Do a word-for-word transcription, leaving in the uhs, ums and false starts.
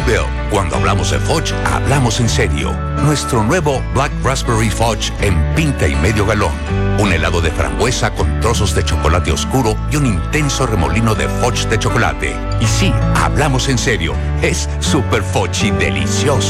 Bluebell. Cuando hablamos de Fudge, hablamos en serio. Nuestro nuevo Black Raspberry Fudge en pinta y medio galón. Un helado de frambuesa con trozos de chocolate oscuro y un intenso remolino de Fudge de chocolate. Y sí, hablamos en serio. Es super Fudgy delicioso.